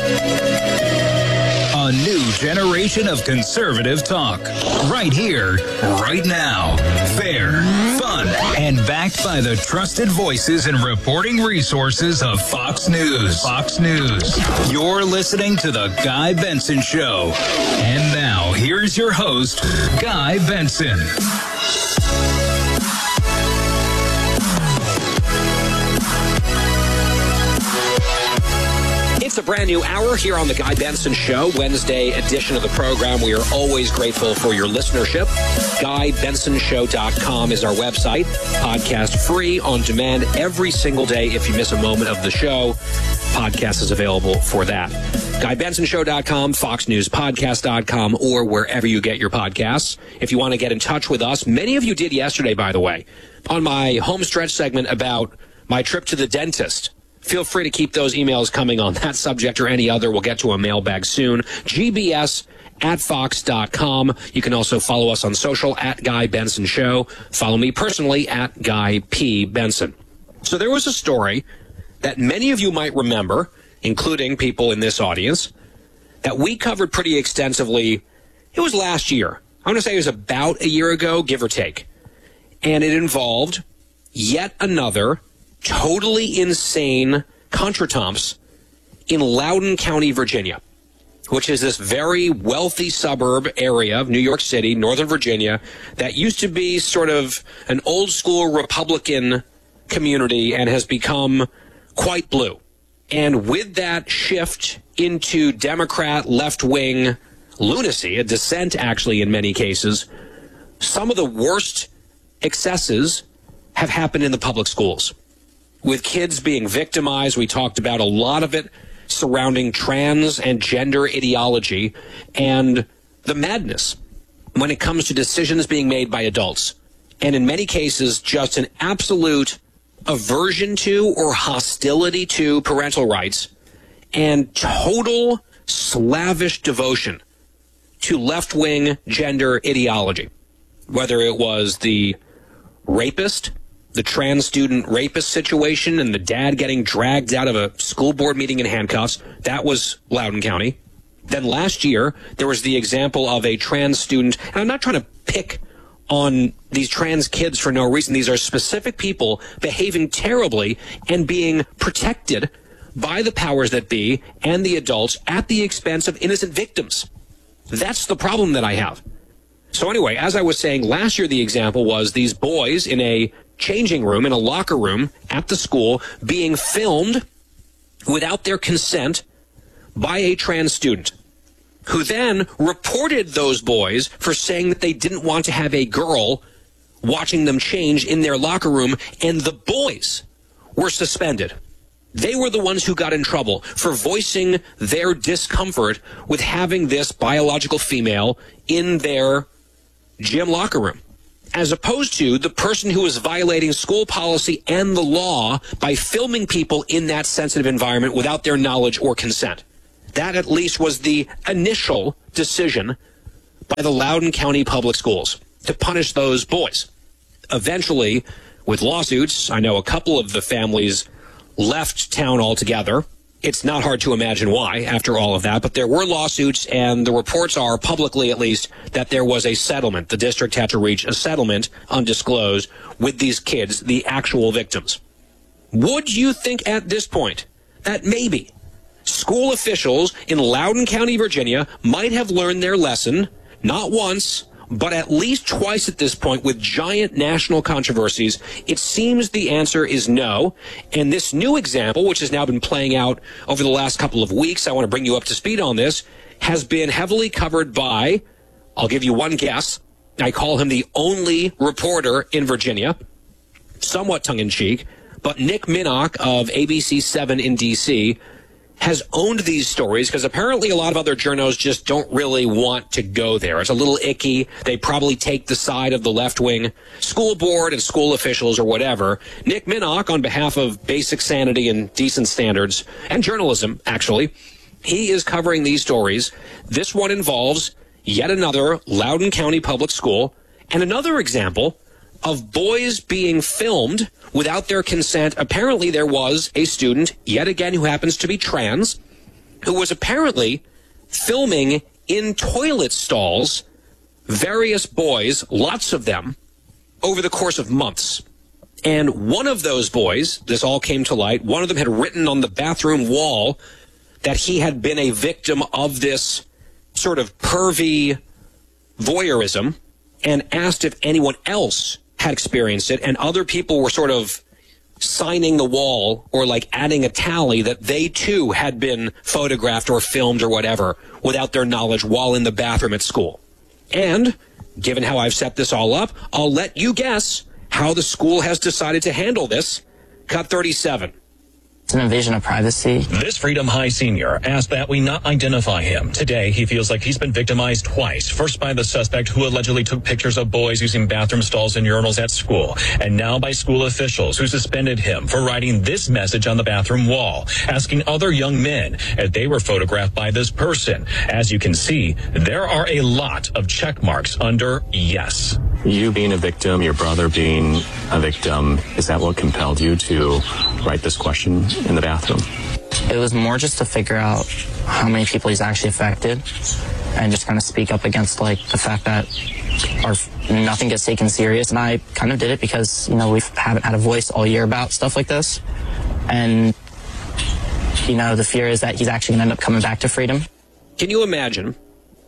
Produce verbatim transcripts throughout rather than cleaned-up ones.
A new generation of conservative talk. Right here, right now. Fair, fun, and backed by the trusted voices and reporting resources of Fox News. Fox News. You're listening to The Guy Benson Show. And now, here's your host, Guy Benson. It's a brand new hour here on The Guy Benson Show, Wednesday edition of the program. We are always grateful for your listenership. Guy Benson Show dot com is our website. Podcast free on demand every single day. If you miss a moment of the show, podcast is available for that. Guy Benson Show dot com, Fox News Podcast dot com, or wherever you get your podcasts. If you want to get in touch with us, many of you did yesterday, by the way, on my home stretch segment about my trip to the dentist. Feel free to keep those emails coming on that subject or any other. We'll get to a mailbag soon. G B S at fox dot com. You can also follow us on social at Guy Benson Show. Follow me personally at Guy P. Benson. So there was a story that many of you might remember, including people in this audience, that we covered pretty extensively. It was last year. I want to say it was about a year ago, give or take. And it involved yet another totally insane contretemps in Loudoun County, Virginia, which is this very wealthy suburb area of New York City, Northern Virginia, that used to be sort of an old school Republican community and has become quite blue. And with that shift into Democrat left-wing lunacy, a dissent actually in many cases, some of the worst excesses have happened in the public schools. With kids being victimized, we talked about a lot of it surrounding trans and gender ideology and the madness when it comes to decisions being made by adults. And in many cases, just an absolute aversion to or hostility to parental rights and total slavish devotion to left-wing gender ideology. Whether it was the rapist, the trans student rapist situation and the dad getting dragged out of a school board meeting in handcuffs, that was Loudoun County. Then last year, there was the example of a trans student, and I'm not trying to pick on these trans kids for no reason. These are specific people behaving terribly and being protected by the powers that be and the adults at the expense of innocent victims. That's the problem that I have. So anyway, as I was saying, last year the example was these boys in a changing room, in a locker room at the school, being filmed without their consent by a trans student, who then reported those boys for saying that they didn't want to have a girl watching them change in their locker room, and the boys were suspended. They were the ones who got in trouble for voicing their discomfort with having this biological female in their gym locker room, as opposed to the person who was violating school policy and the law by filming people in that sensitive environment without their knowledge or consent. That at least was the initial decision by the Loudoun County Public Schools to punish those boys. Eventually, with lawsuits, I know a couple of the families left town altogether. It's not hard to imagine why after all of that, but there were lawsuits, and the reports are, publicly at least, that there was a settlement. The district had to reach a settlement, undisclosed, with these kids, the actual victims. Would you think at this point that maybe school officials in Loudoun County, Virginia, might have learned their lesson, not once, but at least twice at this point with giant national controversies? It seems the answer is no. And this new example, which has now been playing out over the last couple of weeks, I want to bring you up to speed on this, has been heavily covered by, I'll give you one guess, I call him the only reporter in Virginia, somewhat tongue-in-cheek, but Nick Minnock of A B C seven in D C has owned these stories because apparently a lot of other journos just don't really want to go there. It's a little icky. They probably take the side of the left-wing school board and school officials or whatever. Nick Minnock, on behalf of Basic Sanity and Decent Standards, and journalism, actually, he is covering these stories. This one involves yet another Loudoun County public school and another example of boys being filmed without their consent. Apparently there was a student, yet again, who happens to be trans, who was apparently filming in toilet stalls various boys, lots of them, over the course of months. And one of those boys, this all came to light, one of them had written on the bathroom wall that he had been a victim of this sort of pervy voyeurism and asked if anyone else had experienced it. And other people were sort of signing the wall or like adding a tally that they too had been photographed or filmed or whatever without their knowledge while in the bathroom at school. And given how I've set this all up, I'll let you guess how the school has decided to handle this. Cut thirty-seven. It's an invasion of privacy. This Freedom High senior asked that we not identify him. Today, he feels like he's been victimized twice. First by the suspect who allegedly took pictures of boys using bathroom stalls and urinals at school. And now by school officials who suspended him for writing this message on the bathroom wall, asking other young men if they were photographed by this person. As you can see, there are a lot of check marks under yes. You being a victim, your brother being a victim, is that what compelled you to write this question in the bathroom? It was more just to figure out how many people he's actually affected and just kind of speak up against like the fact that our nothing gets taken serious. And I kind of did it because, you know, we haven't had a voice all year about stuff like this. And, you know, the fear is that he's actually going to end up coming back to freedom. Can you imagine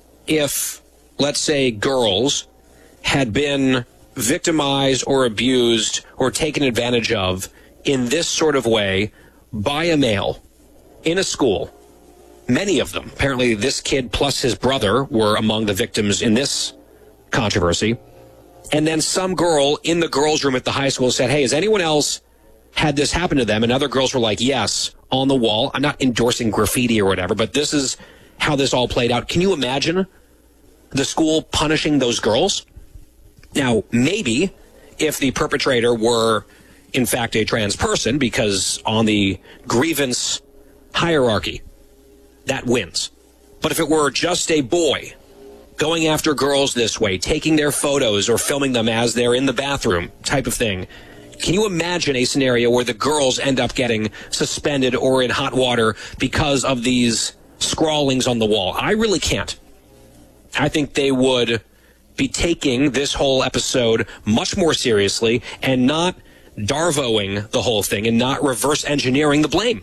if, let's say, girls had been victimized or abused or taken advantage of in this sort of way by a male in a school? Many of them, apparently this kid plus his brother, were among the victims in this controversy. And then some girl in the girls' room at the high school said, hey, has anyone else had this happen to them? And other girls were like, yes, on the wall. I'm not endorsing graffiti or whatever, but this is how this all played out. Can you imagine the school punishing those girls? Now, maybe if the perpetrator were, in fact, a trans person, because on the grievance hierarchy, that wins. But if it were just a boy going after girls this way, taking their photos or filming them as they're in the bathroom type of thing, can you imagine a scenario where the girls end up getting suspended or in hot water because of these scrawlings on the wall? I really can't. I think they would be taking this whole episode much more seriously and not Darvoing the whole thing and not reverse engineering the blame.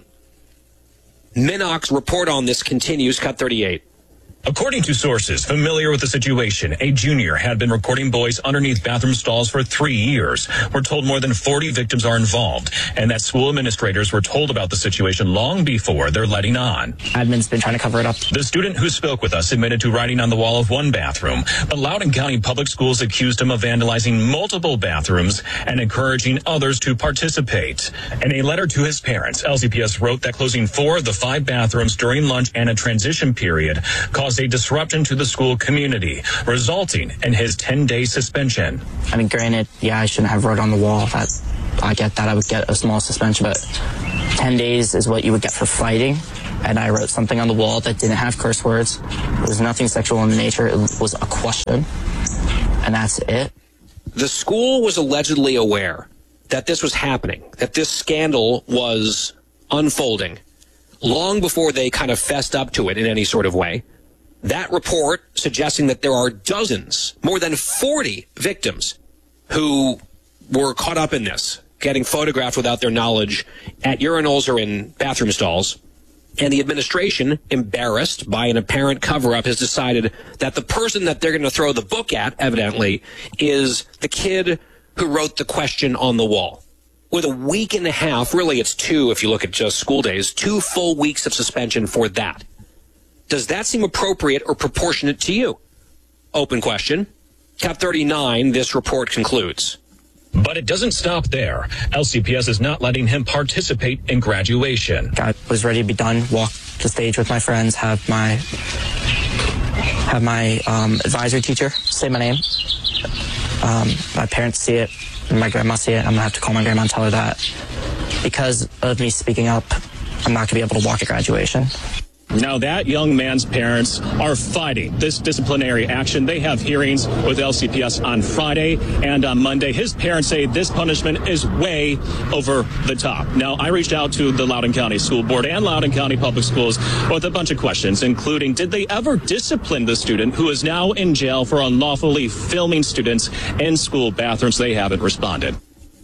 Minnock's report on this continues. Cut thirty-eight. According to sources familiar with the situation, a junior had been recording boys underneath bathroom stalls for three years. We're told more than forty victims are involved, and that school administrators were told about the situation long before their letting on. Admin's been trying to cover it up. The student who spoke with us admitted to writing on the wall of one bathroom, but Loudoun County Public Schools accused him of vandalizing multiple bathrooms and encouraging others to participate. In a letter to his parents, L C P S wrote that closing four of the five bathrooms during lunch and a transition period caused a disruption to the school community, resulting in his ten-day suspension. I mean, granted, yeah, I shouldn't have wrote on the wall. That, I get that I would get a small suspension, but ten days is what you would get for fighting. And I wrote something on the wall that didn't have curse words. It was nothing sexual in nature. It was a question. And that's it. The school was allegedly aware that this was happening, that this scandal was unfolding long before they kind of fessed up to it in any sort of way. That report suggesting that there are dozens, more than forty victims who were caught up in this, getting photographed without their knowledge at urinals or in bathroom stalls. And the administration, embarrassed by an apparent cover-up, has decided that the person that they're going to throw the book at, evidently, is the kid who wrote the question on the wall. With a week and a half, really it's two if you look at just school days, two full weeks of suspension for that. Does that seem appropriate or proportionate to you? Open question. Cut thirty-nine, this report concludes. But it doesn't stop there. L C P S is not letting him participate in graduation. I was ready to be done, walk the stage with my friends, have my have my um, advisory teacher say my name. Um, my parents see it, and my grandma see it. I'm going to have to call my grandma and tell her that. Because of me speaking up, I'm not going to be able to walk at graduation. Now, that young man's parents are fighting this disciplinary action. They have hearings with L C P S on Friday and on Monday. His parents say this punishment is way over the top. Now, I reached out to the Loudoun County School Board and Loudoun County Public Schools with a bunch of questions, including, did they ever discipline the student who is now in jail for unlawfully filming students in school bathrooms? They haven't responded.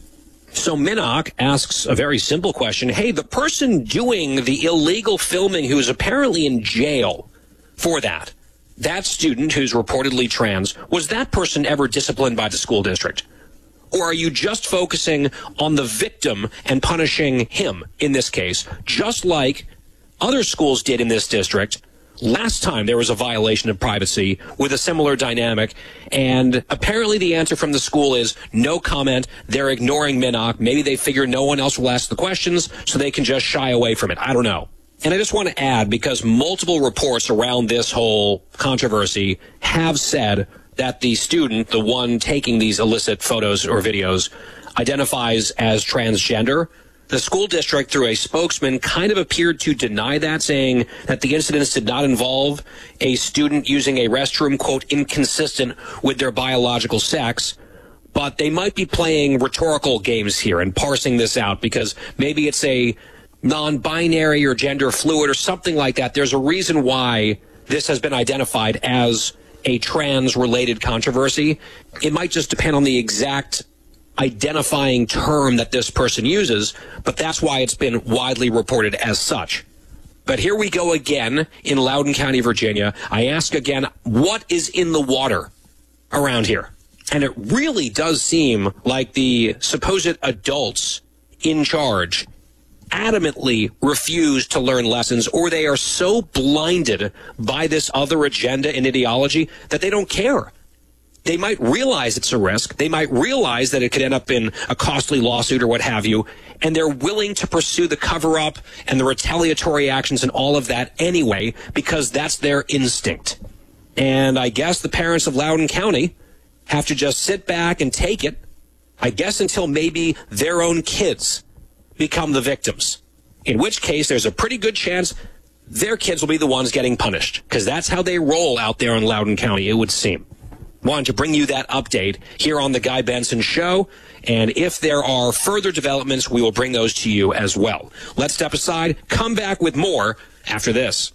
So Minnock asks a very simple question. Hey, the person doing the illegal filming who is apparently in jail for that, that student who's reportedly trans, was that person ever disciplined by the school district? Or are you just focusing on the victim and punishing him in this case, just like other schools did in this district last time there was a violation of privacy with a similar dynamic? And apparently the answer from the school is no comment. They're ignoring Minnock. Maybe they figure no one else will ask the questions, so they can just shy away from it. I don't know. And I just want to add, because multiple reports around this whole controversy have said that the student, the one taking these illicit photos or videos, identifies as transgender. The school district, through a spokesman, kind of appeared to deny that, saying that the incidents did not involve a student using a restroom, quote, inconsistent with their biological sex. But they might be playing rhetorical games here and parsing this out, because maybe it's a non-binary or gender fluid or something like that. There's a reason why this has been identified as a trans-related controversy. It might just depend on the exact identifying term that this person uses, but that's why it's been widely reported as such. But here we go again in Loudoun County, Virginia. I ask again, what is in the water around here? And it really does seem like the supposed adults in charge adamantly refuse to learn lessons, or they are so blinded by this other agenda and ideology that they don't care. They might realize it's a risk. They might realize that it could end up in a costly lawsuit or what have you, and they're willing to pursue the cover-up and the retaliatory actions and all of that anyway, because that's their instinct. And I guess the parents of Loudoun County have to just sit back and take it, I guess until maybe their own kids become the victims, in which case there's a pretty good chance their kids will be the ones getting punished, because that's how they roll out there in Loudoun County, it would seem. Wanted to bring you that update here on the Guy Benson Show, and if there are further developments, we will bring those to you as well. Let's step aside, come back with more after this.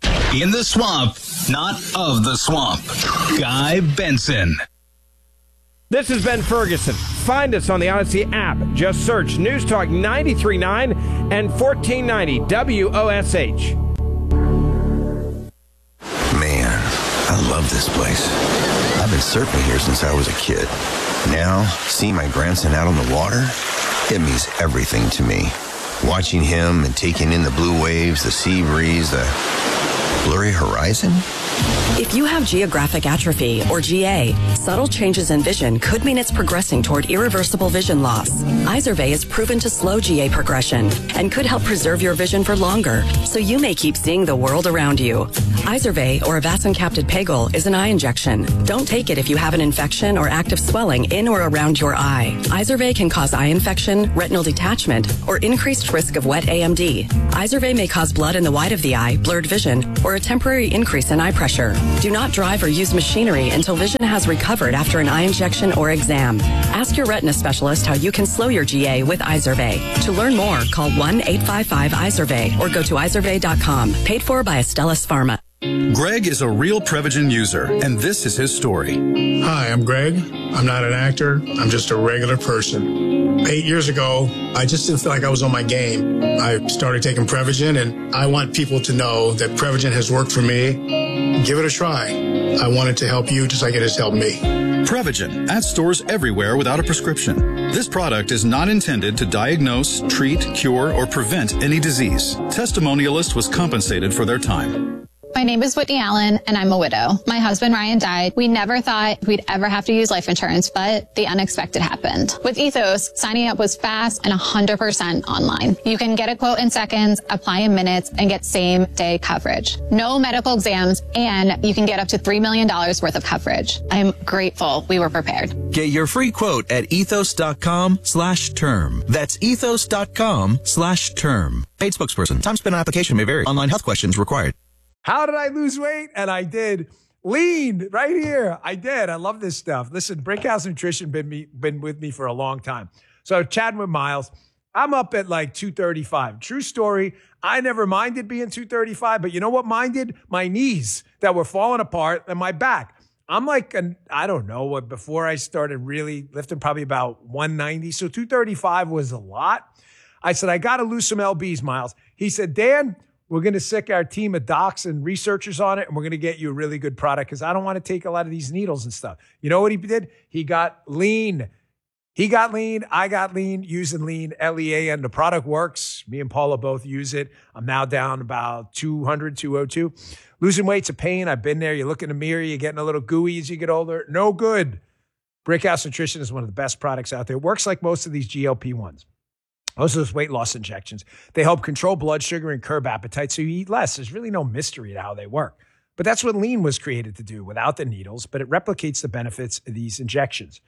In the swamp, not of the swamp. Guy Benson. This is Ben Ferguson. Find us on the Odyssey app. Just search News Talk ninety-three point nine and fourteen ninety W O S H. Man, I love this place. I've been surfing here since I was a kid. Now, seeing my grandson out on the water, it means everything to me. Watching him and taking in the blue waves, the sea breeze, the blurry horizon. If you have geographic atrophy, or G A, subtle changes in vision could mean it's progressing toward irreversible vision loss. Izervay is proven to slow G A progression and could help preserve your vision for longer, so you may keep seeing the world around you. Izervay, or avacincaptad pegol, is an eye injection. Don't take it if you have an infection or active swelling in or around your eye. Izervay can cause eye infection, retinal detachment, or increased risk of wet A M D. Izervay may cause blood in the white of the eye, blurred vision, or a temporary increase in eye pressure. Do not drive or use machinery until vision has recovered after an eye injection or exam. Ask your retina specialist how you can slow your G A with Izervay. To learn more, call one eight five five Izervay or go to izervay dot com. Paid for by Astellas Pharma. Greg is a real Prevagen user, and this is his story. Hi, I'm Greg. I'm not an actor. I'm just a regular person. Eight years ago, I just didn't feel like I was on my game. I started taking Prevagen, and I want people to know that Prevagen has worked for me. Give it a try. I want it to help you just like it has helped me. Prevagen, at stores everywhere without a prescription. This product is not intended to diagnose, treat, cure, or prevent any disease. Testimonialist was compensated for their time. My name is Whitney Allen, and I'm a widow. My husband, Ryan, died. We never thought we'd ever have to use life insurance, but the unexpected happened. With Ethos, signing up was fast and one hundred percent online. You can get a quote in seconds, apply in minutes, and get same-day coverage. No medical exams, and you can get up to three million dollars worth of coverage. I'm grateful we were prepared. Get your free quote at ethos.com slash term. That's ethos.com slash term. Paid spokesperson. Time spent on application may vary. Online health questions required. How did I lose weight? And I did. Lean right here. I did. I love this stuff. Listen, Brickhouse Nutrition been me been with me for a long time. So chatting with Miles, I'm up at like two thirty-five. True story. I never minded being two thirty-five, but you know what minded? My knees that were falling apart and my back. I'm like, an, I don't know what, before I started really lifting, probably about one ninety. So two thirty-five was a lot. I said, I got to lose some L Bs, Miles. He said, Dan, we're going to sick our team of docs and researchers on it, and we're going to get you a really good product because I don't want to take a lot of these needles and stuff. You know what he did? He got lean. He got lean. I got lean using lean, L E A N. The product works. Me and Paula both use it. I'm now down about two hundred, two oh two. Losing weight's a pain. I've been there. You look in the mirror, you're getting a little gooey as you get older. No good. Brickhouse Nutrition is one of the best products out there. It works like most of these G L P ones. Most of those weight loss injections. They help control blood sugar and curb appetite so you eat less. There's really no mystery to how they work. But that's what lean was created to do without the needles, but it replicates the benefits of these injections.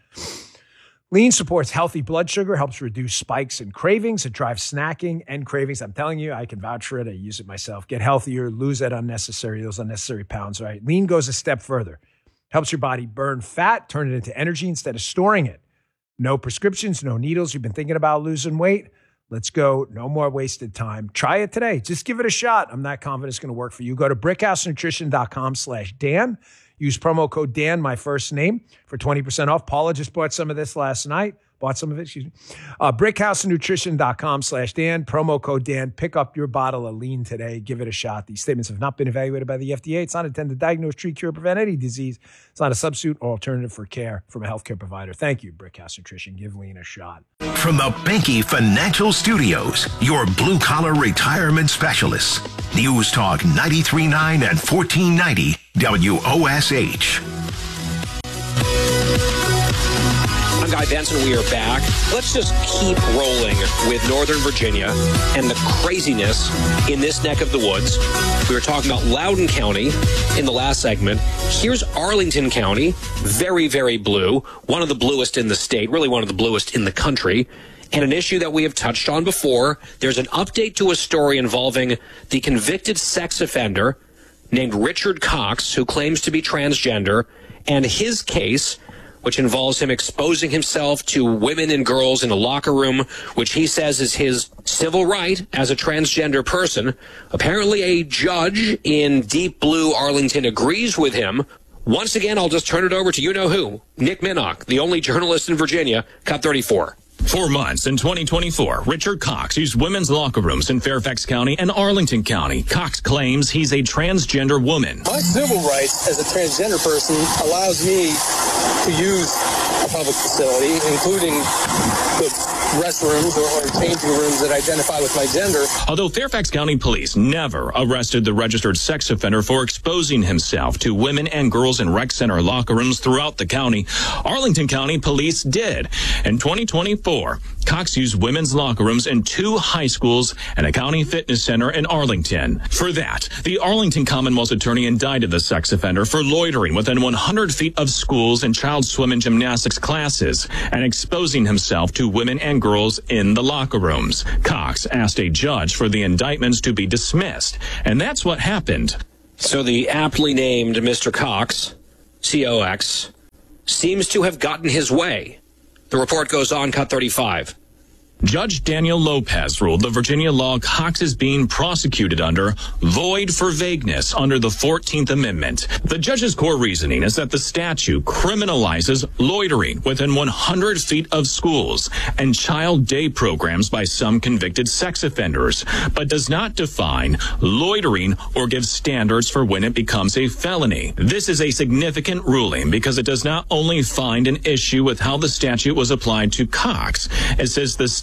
Lean supports healthy blood sugar, helps reduce spikes and cravings. It drives snacking and cravings. I'm telling you, I can vouch for it. I use it myself. Get healthier, lose that unnecessary, those unnecessary pounds, right? Lean goes a step further. Helps your body burn fat, turn it into energy instead of storing it. No prescriptions, no needles. You've been thinking about losing weight? Let's go. No more wasted time. Try it today. Just give it a shot. I'm not confident it's going to work for you. Go to brickhousenutrition.com slash Dan. Use promo code Dan, my first name, for twenty percent off. Paula just bought some of this last night. Bought some of it, excuse me. Uh, brickhousenutrition.com slash Dan. Promo code Dan. Pick up your bottle of lean today. Give it a shot. These statements have not been evaluated by the F D A. It's not intended to diagnose, treat, cure, prevent any disease. It's not a substitute or alternative for care from a healthcare provider. Thank you, Brickhouse Nutrition. Give lean a shot. From the Banky Financial Studios, your blue-collar retirement specialists. News Talk ninety-three point nine and fourteen ninety W O S H. I'm Guy Benson. We are back. Let's just keep rolling with Northern Virginia and the craziness in this neck of the woods. We were talking about Loudoun County in the last segment. Here's Arlington County, very, very blue, one of the bluest in the state, really one of the bluest in the country. And an issue that we have touched on before, there's an update to a story involving the convicted sex offender named Richard Cox, who claims to be transgender, and his case, which involves him exposing himself to women and girls in a locker room, which he says is his civil right as a transgender person. Apparently a judge in deep blue Arlington agrees with him. Once again, I'll just turn it over to you-know-who, Nick Minnock, the only journalist in Virginia, Cut thirty-four. For months in twenty twenty-four, Richard Cox used women's locker rooms in Fairfax County and Arlington County. Cox claims he's a transgender woman. My civil rights as a transgender person allows me to use a public facility, including the restrooms or, or changing rooms that identify with my gender. Although Fairfax County Police never arrested the registered sex offender for exposing himself to women and girls in rec center locker rooms throughout the county, Arlington County Police did. In twenty twenty-four, Cox used women's locker rooms in two high schools and a county fitness center in Arlington. For that, the Arlington Commonwealth Attorney indicted the sex offender for loitering within one hundred feet of schools and child swim and gymnastics classes and exposing himself to women and girls in the locker rooms. Cox asked a judge for the indictments to be dismissed, and that's what happened. So the aptly named Mister Cox, C O X, seems to have gotten his way. The report goes on, Cut thirty-five. Judge Daniel Lopez ruled the Virginia law Cox is being prosecuted under void for vagueness under the fourteenth Amendment. The judge's core reasoning is that the statute criminalizes loitering within one hundred feet of schools and child day programs by some convicted sex offenders, but does not define loitering or give standards for when it becomes a felony. This is a significant ruling because it does not only find an issue with how the statute was applied to Cox. It says the statute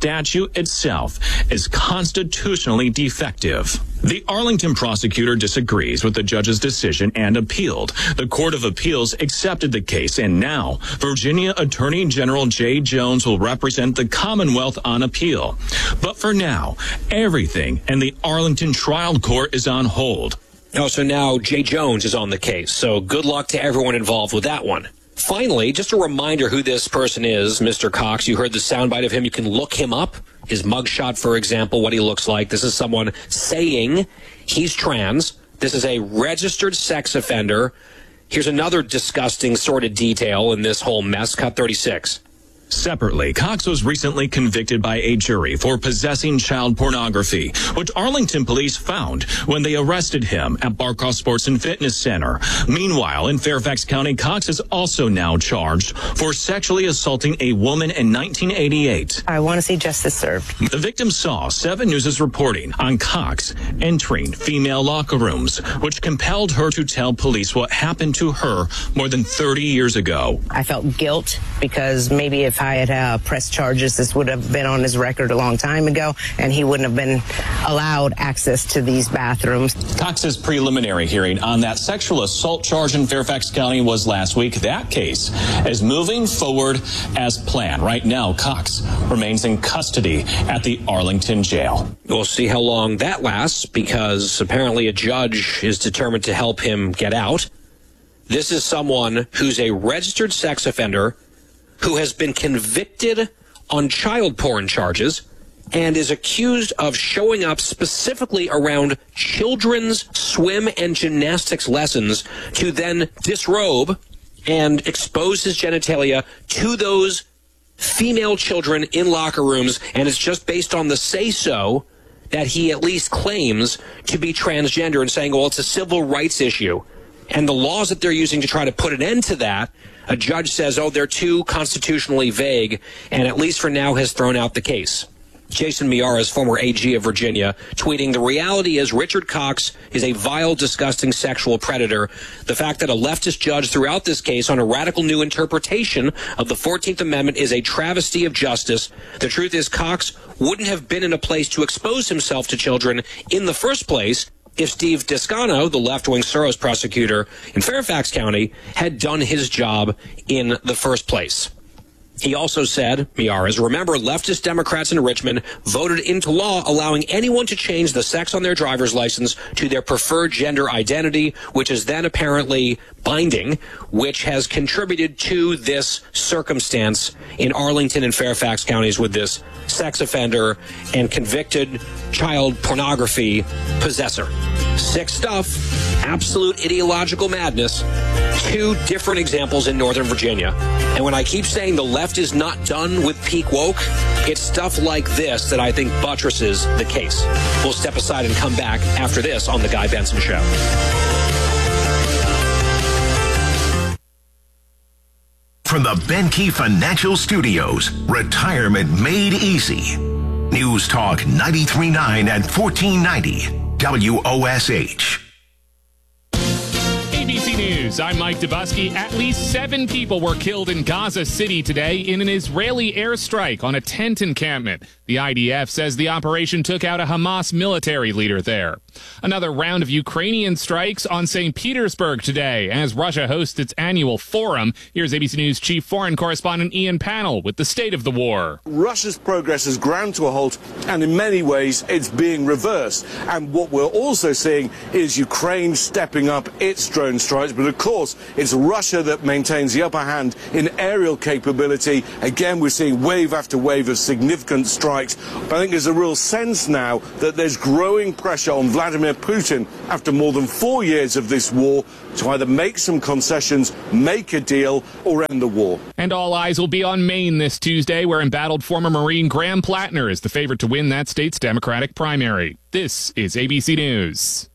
statute itself is constitutionally defective. The Arlington prosecutor disagrees with the judge's decision and appealed. The Court of Appeals accepted the case, and now Virginia Attorney General Jay Jones will represent the Commonwealth on appeal. But for now, everything in the Arlington trial court is on hold. Oh, so now Jay Jones is on the case. So good luck to everyone involved with that one. Finally, just a reminder who this person is, Mister Cox. You heard the soundbite of him. You can look him up. His mugshot, for example, what he looks like. This is someone saying he's trans. This is a registered sex offender. Here's another disgusting sordid detail in this whole mess. Cut thirty-six. Separately, Cox was recently convicted by a jury for possessing child pornography, which Arlington police found when they arrested him at Barkoff Sports and Fitness Center. Meanwhile, in Fairfax County, Cox is also now charged for sexually assaulting a woman in nineteen eighty-eight. I want to see justice served. The victim saw seven News is reporting on Cox entering female locker rooms, which compelled her to tell police what happened to her more than thirty years ago. I felt guilt because maybe if If I had uh, pressed charges, this would have been on his record a long time ago, and he wouldn't have been allowed access to these bathrooms. Cox's preliminary hearing on that sexual assault charge in Fairfax County was last week. That case is moving forward as planned. Right now, Cox remains in custody at the Arlington jail. We'll see how long that lasts, because apparently a judge is determined to help him get out. This is someone who's a registered sex offender who has been convicted on child porn charges and is accused of showing up specifically around children's swim and gymnastics lessons to then disrobe and expose his genitalia to those female children in locker rooms. And it's just based on the say-so that he at least claims to be transgender and saying, well, it's a civil rights issue. And the laws that they're using to try to put an end to that, a judge says, oh, they're too constitutionally vague, and at least for now has thrown out the case. Jason Miyares, former A G of Virginia, tweeting, the reality is Richard Cox is a vile, disgusting sexual predator. The fact that a leftist judge threw out this case on a radical new interpretation of the fourteenth Amendment is a travesty of justice. The truth is Cox wouldn't have been in a place to expose himself to children in the first place if Steve Descano, the left-wing Soros prosecutor in Fairfax County, had done his job in the first place. He also said, Miyares, remember, leftist Democrats in Richmond voted into law allowing anyone to change the sex on their driver's license to their preferred gender identity, which is then apparently binding, which has contributed to this circumstance in Arlington and Fairfax counties with this sex offender and convicted child pornography possessor. Sick stuff, absolute ideological madness. Two different examples in Northern Virginia. And when I keep saying the left is not done with peak woke, it's stuff like this that I think buttresses the case. We'll step aside and come back after this on The Guy Benson Show. From the Benke Financial Studios, retirement made easy. News Talk ninety-three point nine and fourteen ninety W O S H. A B C News, I'm Mike Dubusky. At least seven people were killed in Gaza City today in an Israeli airstrike on a tent encampment. The I D F says the operation took out a Hamas military leader there. Another round of Ukrainian strikes on Saint Petersburg today as Russia hosts its annual forum. Here's A B C News chief foreign correspondent Ian Pannell with the state of the war. Russia's progress has ground to a halt, and in many ways it's being reversed. And what we're also seeing is Ukraine stepping up its drone strikes, but of course it's Russia that maintains the upper hand in aerial capability. Again, we're seeing wave after wave of significant strikes. But I think there's a real sense now that there's growing pressure on Vladimir Putin after more than four years of this war to either make some concessions, make a deal, or end the war. And all eyes will be on Maine this Tuesday, where embattled former Marine Graham Plattner is the favorite to win that state's Democratic primary. This is A B C News.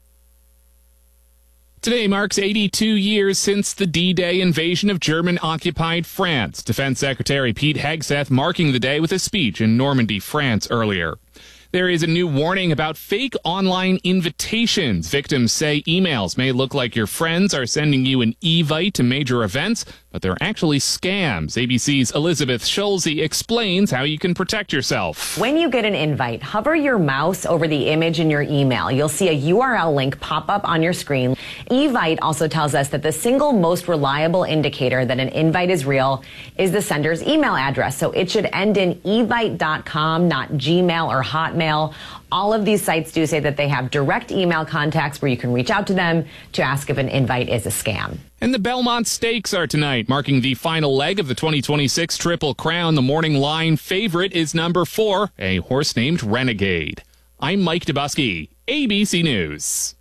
Today marks eighty-two years since the D-Day invasion of German-occupied France. Defense Secretary Pete Hegseth marking the day with a speech in Normandy, France earlier. There is a new warning about fake online invitations. Victims say emails may look like your friends are sending you an evite to major events, but they're actually scams. A B C's Elizabeth Schulze explains how you can protect yourself. When you get an invite, hover your mouse over the image in your email. You'll see a U R L link pop up on your screen. Evite also tells us that the single most reliable indicator that an invite is real is the sender's email address. So it should end in evite dot com, not Gmail or Hotmail. All of these sites do say that they have direct email contacts where you can reach out to them to ask if an invite is a scam. And the Belmont Stakes are tonight, marking the final leg of the twenty twenty-six Triple Crown. The morning line favorite is number four, a horse named Renegade. I'm Mike Dubusky, A B C News.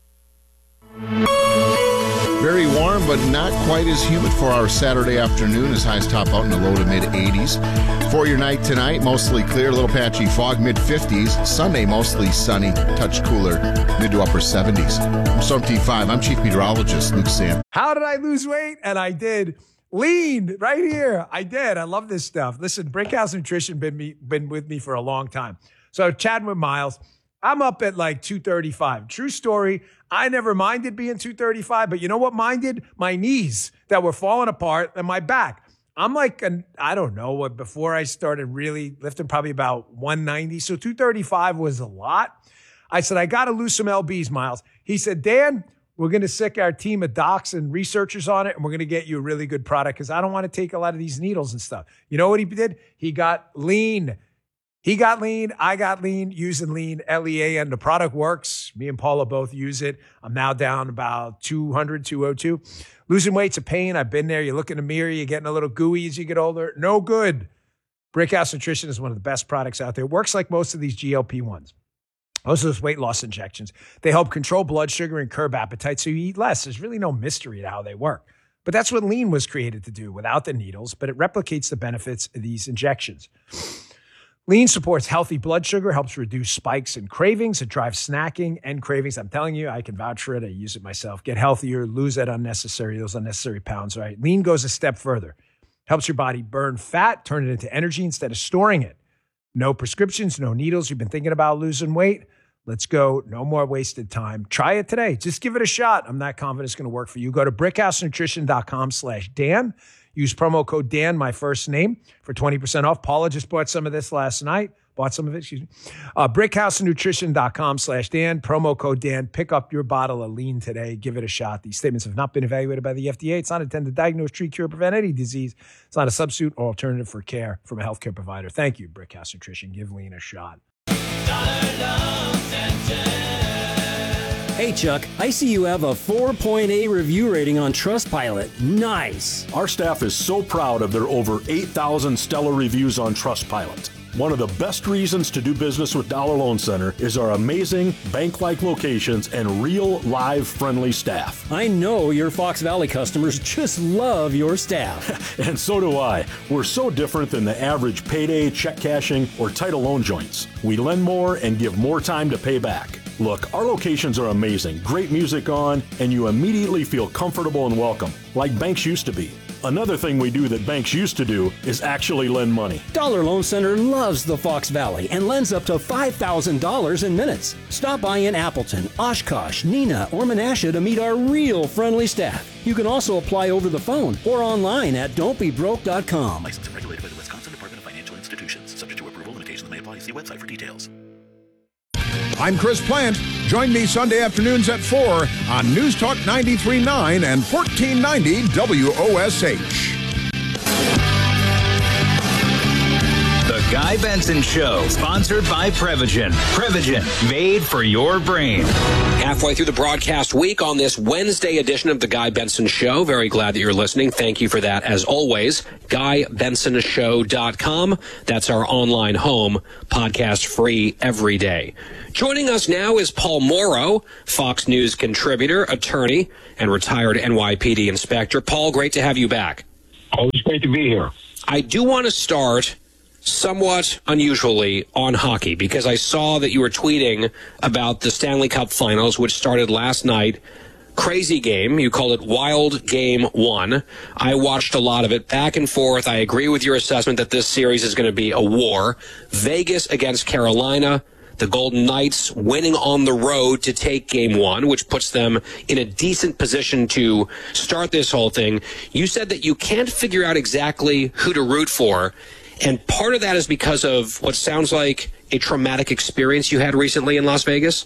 Very warm, but not quite as humid for our Saturday afternoon as highs top out in the low to mid eighties. For your night tonight, mostly clear, a little patchy fog, mid fifties. Sunday, mostly sunny, touch cooler, mid to upper seventies. I'm Storm T five. I'm Chief Meteorologist Luke Sam. How did I lose weight? And I did. Lean right here. I did. I love this stuff. Listen, Brickhouse Nutrition been me been with me for a long time. So chatting with Miles, I'm up at like two thirty-five. True story. I never minded being two thirty-five, but you know what minded? My knees that were falling apart and my back. I'm like, an, I don't know, what before I started really lifting, probably about one ninety. So two thirty-five was a lot. I said, I got to lose some L Bs, Miles. He said, Dan, we're going to sick our team of docs and researchers on it, and we're going to get you a really good product because I don't want to take a lot of these needles and stuff. You know what he did? He got lean. He got lean. I got lean using lean, L E A, and the product works. Me and Paula both use it. I'm now down about two hundred, two oh two. Losing weight's a pain. I've been there. You look in the mirror, you're getting a little gooey as you get older. No good. Brickhouse Nutrition is one of the best products out there. It works like most of these G L P ones. Most of those weight loss injections. They help control blood sugar and curb appetite so you eat less. There's really no mystery to how they work. But that's what lean was created to do without the needles, but it replicates the benefits of these injections. Lean supports healthy blood sugar, helps reduce spikes and cravings. It drives snacking and cravings. I'm telling you, I can vouch for it. I use it myself. Get healthier, lose that unnecessary, those unnecessary pounds, right? Lean goes a step further. Helps your body burn fat, turn it into energy instead of storing it. No prescriptions, no needles. You've been thinking about losing weight? Let's go. No more wasted time. Try it today. Just give it a shot. I'm not confident it's going to work for you. Go to brickhousenutrition.com slash Dan. Use promo code Dan, my first name, for twenty percent off. Paula just bought some of this last night. Bought some of it, excuse me. Uh, brickhousenutrition.com slash Dan. Promo code Dan. Pick up your bottle of lean today. Give it a shot. These statements have not been evaluated by the F D A. It's not intended to diagnose, treat, cure, prevent any disease. It's not a substitute or alternative for care from a healthcare provider. Thank you, Brickhouse Nutrition. Give lean a shot. Hey, Chuck, I see you have a four point eight review rating on Trustpilot. Nice. Our staff is so proud of their over eight thousand stellar reviews on Trustpilot. One of the best reasons to do business with Dollar Loan Center is our amazing bank-like locations and real, live, friendly staff. I know your Fox Valley customers just love your staff. And so do I. We're so different than the average payday, check cashing, or title loan joints. We lend more and give more time to pay back. Look, our locations are amazing, great music on, and you immediately feel comfortable and welcome, like banks used to be. Another thing we do that banks used to do is actually lend money. Dollar Loan Center loves the Fox Valley and lends up to five thousand dollars in minutes. Stop by in Appleton, Oshkosh, Neenah, or Menasha to meet our real friendly staff. You can also apply over the phone or online at don't be broke dot com. Licensed and regulated by the Wisconsin Department of Financial Institutions. Subject to approval, limitations may apply. See website for details. I'm Chris Plant. Join me Sunday afternoons at four on News Talk ninety-three point nine and fourteen ninety W O S H. The Guy Benson Show, sponsored by Prevagen. Prevagen, made for your brain. Halfway through the broadcast week on this Wednesday edition of The Guy Benson Show. Very glad that you're listening. Thank you for that, as always. guy benson show dot com. That's our online home, podcast free every day. Joining us now is Paul Morrow, Fox News contributor, attorney, and retired N Y P D inspector. Paul, great to have you back. Always great to be here. I do want to start somewhat unusually on hockey, because I saw that you were tweeting about the Stanley Cup Finals, which started last night. Crazy game. You called it Wild Game One. I watched a lot of it, back and forth. I agree with your assessment that this series is going to be a war. Vegas against Carolina. The Golden Knights winning on the road to take game one, which puts them in a decent position to start this whole thing. You said that you can't figure out exactly who to root for. And part of that is because of what sounds like a traumatic experience you had recently in Las Vegas.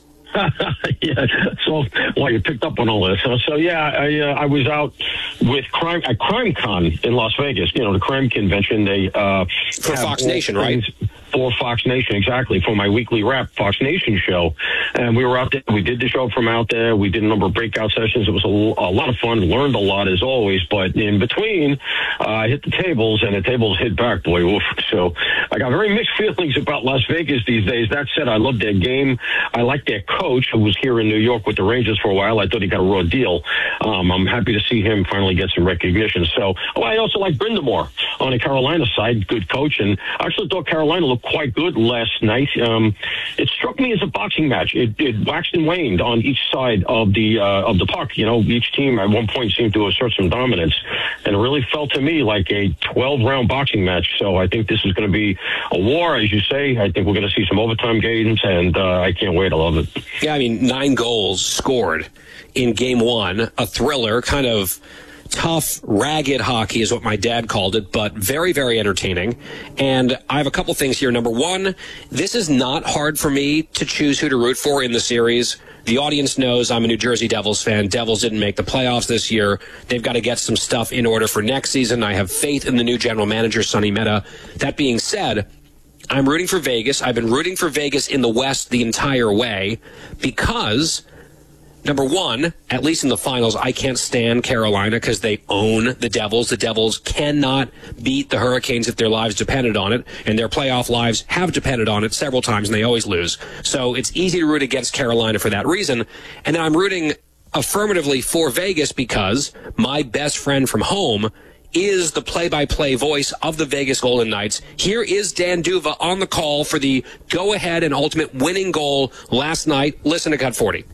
Yeah, so well, you picked up on all this. Uh, so yeah, I uh, I was out with crime at CrimeCon in Las Vegas. You know, the crime convention. They uh, for Fox Nation, right? For Fox Nation, exactly, for my weekly wrap Fox Nation show. And we were out there. We did the show from out there. We did a number of breakout sessions. It was a, a lot of fun. Learned a lot as always. But in between, uh, I hit the tables, and the tables hit back. Boy, oof. So I got very mixed feelings about Las Vegas these days. That said, I love their game. I like their coach, who was here in New York with the Rangers for a while. I thought he got a raw deal. Um, I'm happy to see him finally get some recognition. So, oh, I also like Brindamore on the Carolina side, good coach, and I actually thought Carolina looked quite good last night. Um, it struck me as a boxing match. It, it waxed and waned on each side of the uh, of the puck. You know, each team at one point seemed to assert some dominance, and it really felt to me like a twelve-round boxing match. So I think this is going to be a war, as you say. I think we're going to see some overtime games, and uh, I can't wait. I love it. Yeah, I mean, nine goals scored in game one, a thriller, kind of tough, ragged hockey is what my dad called it, but very, very entertaining. And I have a couple things here. Number one, this is not hard for me to choose who to root for in the series. The audience knows I'm a New Jersey Devils fan. Devils didn't make the playoffs this year. They've got to get some stuff in order for next season. I have faith in the new general manager, Sonny Mehta. That being said, I'm rooting for Vegas. I've been rooting for Vegas in the West the entire way because, number one, at least in the finals, I can't stand Carolina because they own the Devils. The Devils cannot beat the Hurricanes if their lives depended on it, and their playoff lives have depended on it several times, and they always lose. So it's easy to root against Carolina for that reason. And then I'm rooting affirmatively for Vegas because my best friend from home is the play-by-play voice of the Vegas Golden Knights. Here is Dan Duva on the call for the go-ahead and ultimate winning goal last night. Listen to Cut forty.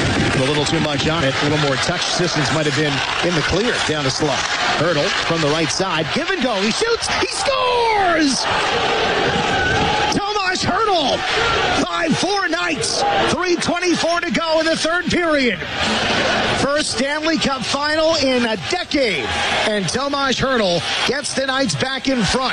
A little too much on it. A little more touch assistance might have been in the clear. Down to Slug. Hurdle from the right side. Give and go. He shoots. He scores! Tomas Hurdle. five four Knights. three twenty-four to go in the third period. First Stanley Cup final in a decade. And Tomas Hurdle gets the Knights back in front.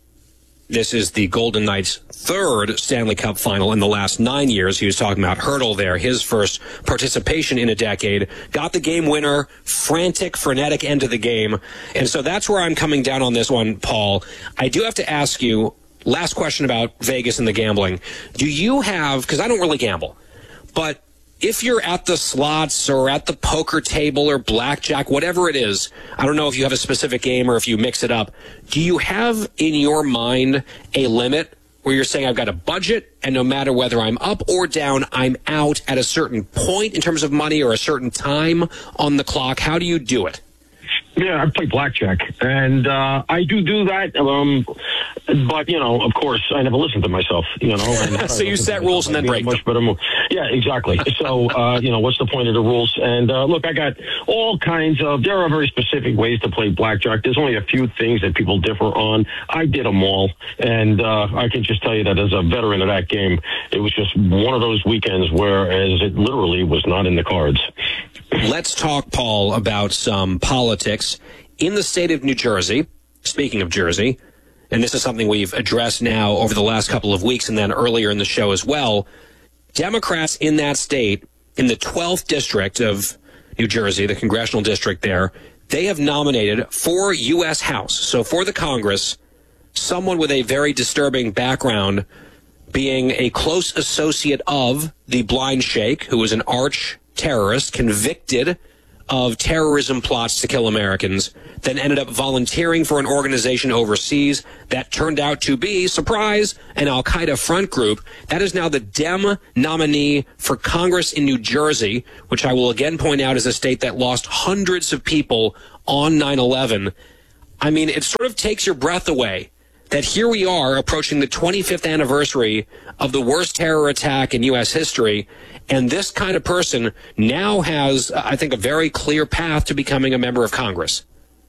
This is the Golden Knights' third Stanley Cup final in the last nine years. He was talking about Hurdle there, his first participation in a decade. Got the game winner, frantic, frenetic end of the game. And so that's where I'm coming down on this one, Paul. I do have to ask you, last question about Vegas and the gambling. Do you have, because I don't really gamble, but if you're at the slots or at the poker table or blackjack, whatever it is, I don't know if you have a specific game or if you mix it up, do you have in your mind a limit where you're saying I've got a budget and no matter whether I'm up or down, I'm out at a certain point in terms of money or a certain time on the clock? How do you do it? Yeah, I play blackjack, and uh, I do do that. Um, but you know, of course, I never listen to myself. You know, and so you set rules and then break them. Better move. Yeah, exactly. So uh, you know, what's the point of the rules? And uh, look, I got all kinds of. There are very specific ways to play blackjack. There's only a few things that people differ on. I did them all, and uh, I can just tell you that as a veteran of that game, it was just one of those weekends where, as it literally was not in the cards. Let's talk, Paul, about some politics in the state of New Jersey. Speaking of Jersey, and this is something we've addressed now over the last couple of weeks and then earlier in the show as well, Democrats in that state, in the twelfth district of New Jersey, the congressional district there, they have nominated for U S House, so for the Congress, someone with a very disturbing background, being a close associate of the blind sheikh, who was an arch terrorist convicted of terrorism plots to kill Americans, then ended up volunteering for an organization overseas that turned out to be, surprise, an Al-Qaeda front group. That is now the Dem nominee for Congress in New Jersey, which I will again point out is a state that lost hundreds of people on nine eleven. I mean, it sort of takes your breath away that here we are approaching the twenty-fifth anniversary of the worst terror attack in U S history, and this kind of person now has, I think, a very clear path to becoming a member of Congress.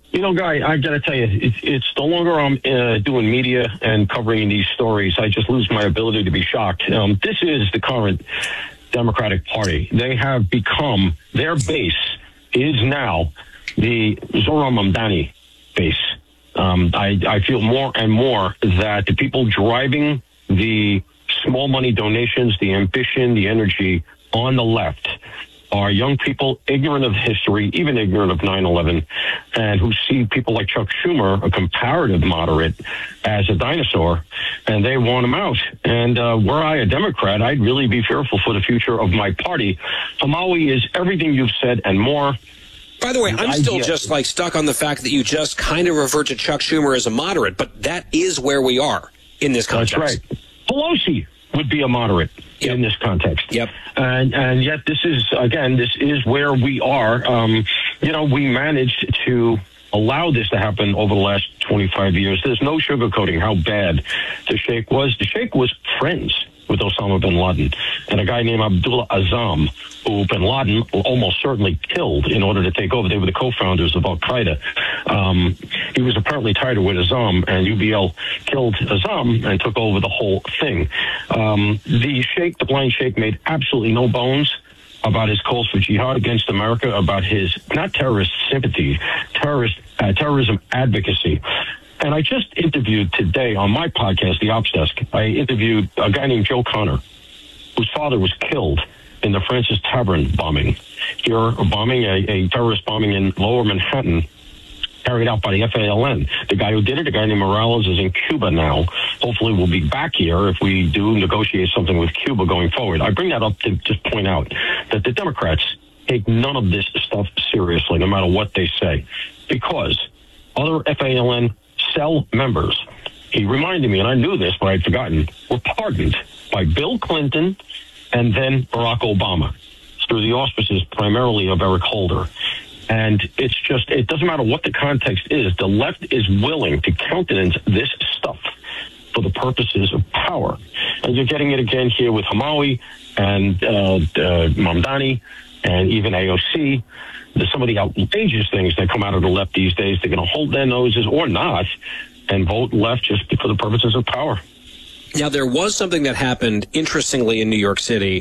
You know, Guy, I got to tell you, it's, it's the longer I'm uh, doing media and covering these stories, I just lose my ability to be shocked. Um, this is the current Democratic Party. They have become, their base is now the Zohran Mamdani base. Um, I, I feel more and more that the people driving the small money donations, the ambition, the energy on the left are young people ignorant of history, even ignorant of nine eleven, and who see people like Chuck Schumer, a comparative moderate, as a dinosaur, and they want him out. And uh, were I a Democrat, I'd really be fearful for the future of my party. Hamawi is everything you've said and more. By the way, I'm still just like stuck on the fact that you just kind of referred to Chuck Schumer as a moderate, but that is where we are in this context. That's right. Pelosi would be a moderate yep. in this context. Yep. And and yet this is, again, this is where we are. Um, you know, we managed to allow this to happen over the last twenty-five years. There's no sugarcoating how bad the Sheikh was. The Sheikh was friends with Osama bin Laden and a guy named Abdullah Azzam, who bin Laden almost certainly killed in order to take over. They were the co-founders of Al-Qaeda. Um, he was apparently tighter with Azzam, and U B L killed Azzam and took over the whole thing. Um, the Sheikh, the blind Sheikh, made absolutely no bones about his calls for jihad against America, about his, not terrorist sympathy, terrorist uh, terrorism advocacy. And I just interviewed today on my podcast, The Ops Desk, I interviewed a guy named Joe Connor, whose father was killed in the Francis Tavern bombing. Here, a bombing, a, a terrorist bombing in Lower Manhattan, carried out by the F A L N. The guy who did it, a guy named Morales, is in Cuba now. Hopefully we'll be back here if we do negotiate something with Cuba going forward. I bring that up to just point out that the Democrats take none of this stuff seriously, no matter what they say, because other F A L N cell members, he reminded me, and I knew this, but I'd forgotten, were pardoned by Bill Clinton and then Barack Obama through the auspices primarily of Eric Holder. And it's just, it doesn't matter what the context is, the left is willing to countenance this stuff for the purposes of power. And you're getting it again here with Hamawi and uh, uh, Mamdani and even A O C. There's some of the outrageous things that come out of the left these days. They're going to hold their noses or not and vote left just for the purposes of power. Now, there was something that happened, interestingly, in New York City.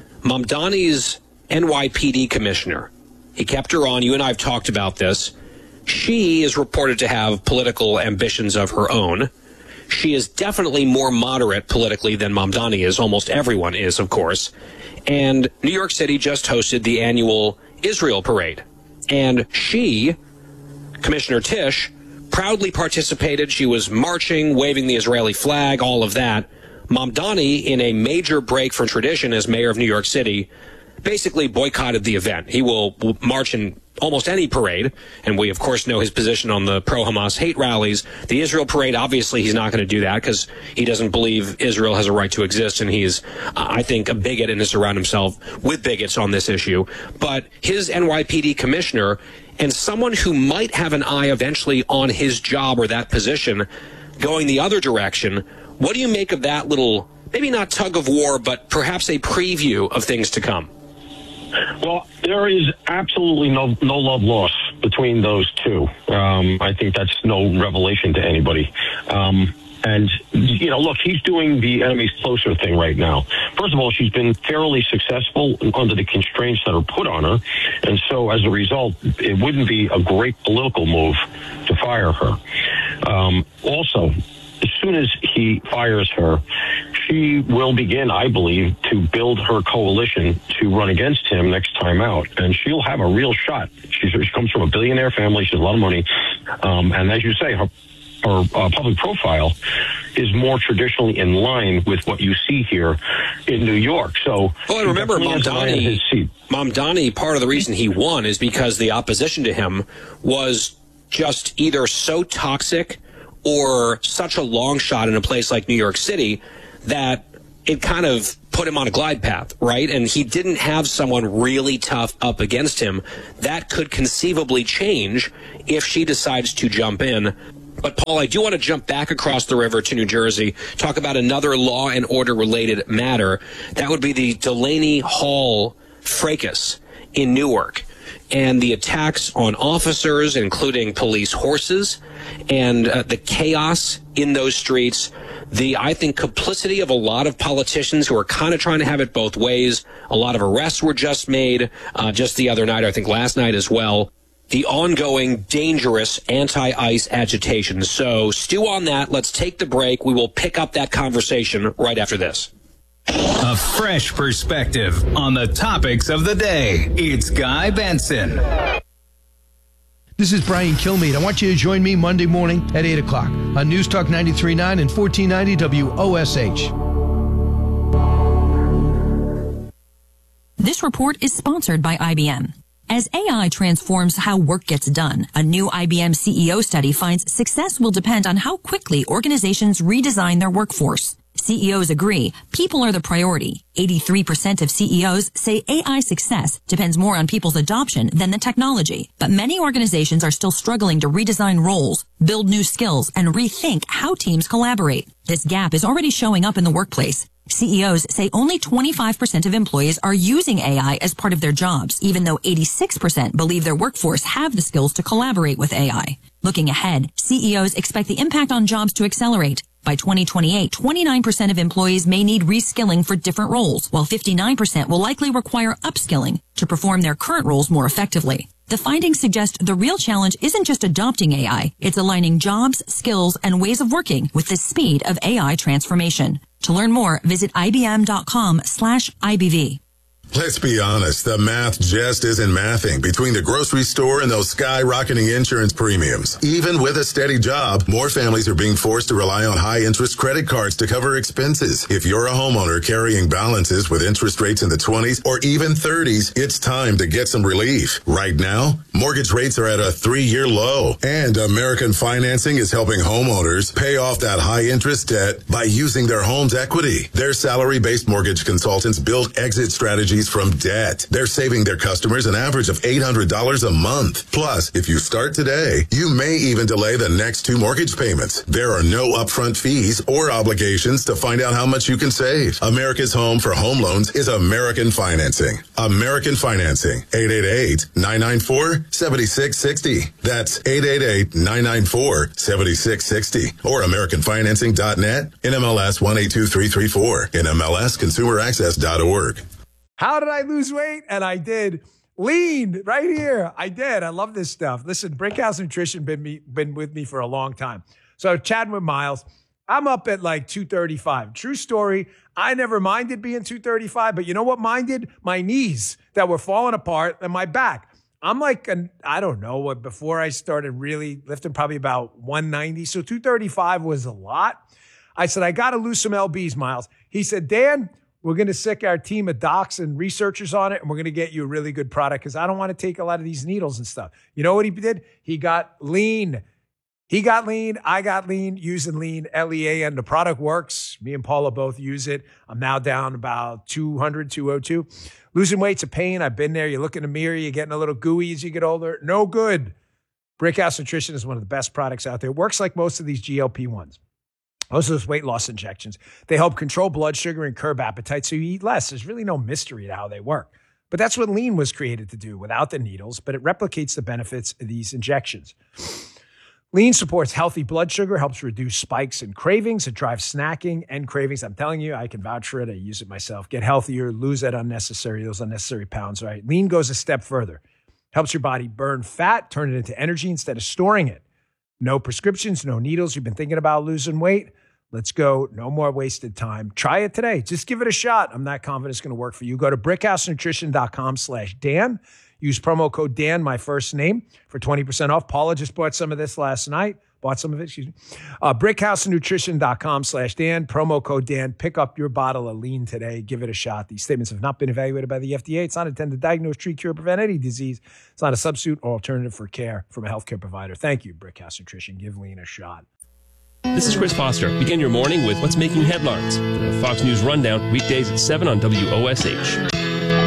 Mamdani's N Y P D commissioner, he kept her on. You and I have talked about this. She is reported to have political ambitions of her own. She is definitely more moderate politically than Mamdani is. Almost everyone is, of course. And New York City just hosted the annual Israel parade. And she, Commissioner Tisch, proudly participated. She was marching, waving the Israeli flag, all of that. Mamdani, in a major break from tradition as mayor of New York City, basically boycotted the event. He will march in almost any parade, and we, of course, know his position on the pro-Hamas hate rallies. The Israel parade, obviously, he's not going to do that because he doesn't believe Israel has a right to exist, and he's, uh, I think, a bigot and has surrounded himself with bigots on this issue. But his N Y P D commissioner and someone who might have an eye eventually on his job or that position going the other direction, what do you make of that little, maybe not tug of war, but perhaps a preview of things to come? Well, there is absolutely no no love lost between those two. Um, I think that's no revelation to anybody. Um, and, you know, look, he's doing the enemy's closer thing right now. First of all, she's been fairly successful under the constraints that are put on her. And so as a result, it wouldn't be a great political move to fire her. Um, also, as soon as he fires her, she will begin, I believe, to build her coalition to run against him next time out. And she'll have a real shot. She's, she comes from a billionaire family. She has a lot of money. Um, and as you say, her, her uh, public profile is more traditionally in line with what you see here in New York. So, well, and remember, Mamdani, Mamdani, part of the reason he won is because the opposition to him was just either so toxic or such a long shot in a place like New York City that it kind of put him on a glide path, right? And he didn't have someone really tough up against him. That could conceivably change if she decides to jump in. But, Paul, I do want to jump back across the river to New Jersey, talk about another law and order related matter. That would be the Delaney Hall fracas in Newark. and the attacks on officers, including police horses, and uh, the chaos in those streets, the, I think, complicity of a lot of politicians who are kind of trying to have it both ways. A lot of arrests were just made uh, just the other night, I think last night as well. The ongoing dangerous anti-ICE agitation. So stew on that. Let's take the break. We will pick up that conversation right after this. A fresh perspective on the topics of the day. It's Guy Benson. This is Brian Kilmeade. I want you to join me Monday morning at eight o'clock on News Talk ninety-three point nine and fourteen ninety W O S H. This report is sponsored by I B M. As A I transforms how work gets done, a new I B M C E O study finds success will depend on how quickly organizations redesign their workforce. C E Os agree people are the priority. eighty-three percent of C E Os say A I success depends more on people's adoption than the technology. But many organizations are still struggling to redesign roles, build new skills, and rethink how teams collaborate. This gap is already showing up in the workplace. C E Os say only twenty-five percent of employees are using A I as part of their jobs, even though eighty-six percent believe their workforce have the skills to collaborate with A I. Looking ahead, C E Os expect the impact on jobs to accelerate. By twenty twenty-eight, twenty-nine percent of employees may need reskilling for different roles, while fifty-nine percent will likely require upskilling to perform their current roles more effectively. The findings suggest the real challenge isn't just adopting A I, it's aligning jobs, skills, and ways of working with the speed of A I transformation. To learn more, visit ibm.com slash IBV. Let's be honest, the math just isn't mathing between the grocery store and those skyrocketing insurance premiums. Even with a steady job, more families are being forced to rely on high-interest credit cards to cover expenses. If you're a homeowner carrying balances with interest rates in the twenties or even thirties, it's time to get some relief. Right now, mortgage rates are at a three-year low, and American Financing is helping homeowners pay off that high-interest debt by using their home's equity. Their salary-based mortgage consultants build exit strategies from debt. They're saving their customers an average of eight hundred dollars a month. Plus, if you start today, you may even delay the next two mortgage payments. There are no upfront fees or obligations to find out how much you can save. America's home for home loans is American Financing. American Financing. eight eight eight, nine nine four, seven six six zero. That's eight eight eight, nine nine four, seven six six zero. Or American Financing dot net. N M L S one eight two three three four. N M L S consumer access dot org. How did I lose weight? And I did. Lean right here. I did. I love this stuff. Listen, Brickhouse Nutrition been me been with me for a long time. So chatting with Miles, I'm up at like two thirty-five. True story. I never minded being two thirty-five, but you know what minded? My knees that were falling apart and my back. I'm like, an, I don't know what, before I started really lifting, probably about one ninety. So two thirty-five was a lot. I said, I got to lose some L Bs, Miles. He said, Dan, we're going to sick our team of docs and researchers on it, and we're going to get you a really good product because I don't want to take a lot of these needles and stuff. You know what he did? He got lean. He got lean. I got lean using lean, L E A, and the product works. Me and Paula both use it. I'm now down about two hundred, two oh two. Losing weight's a pain. I've been there. You look in the mirror, you're getting a little gooey as you get older. No good. Brickhouse Nutrition is one of the best products out there. It works like most of these G L P ones. Most of those weight loss injections, they help control blood sugar and curb appetite so you eat less. There's really no mystery to how they work. But that's what lean was created to do without the needles, but it replicates the benefits of these injections. Lean supports healthy blood sugar, helps reduce spikes and cravings. It drives snacking and cravings. I'm telling you, I can vouch for it. I use it myself. Get healthier, lose that unnecessary, those unnecessary pounds, right? Lean goes a step further. Helps your body burn fat, turn it into energy instead of storing it. No prescriptions, no needles. You've been thinking about losing weight? Let's go. No more wasted time. Try it today. Just give it a shot. I'm not confident it's going to work for you. Go to brickhousenutrition.com slash Dan. Use promo code Dan, my first name, for twenty percent off. Paula just bought some of this last night. Bought some of it, excuse me. Uh, brickhousenutrition.com slash Dan. Promo code Dan. Pick up your bottle of lean today. Give it a shot. These statements have not been evaluated by the F D A. It's not intended to diagnose, treat, cure, prevent any disease. It's not a substitute or alternative for care from a healthcare provider. Thank you, Brickhouse Nutrition. Give lean a shot. This is Chris Foster. Begin your morning with what's making headlines. The Fox News Rundown, weekdays at seven on W O S H.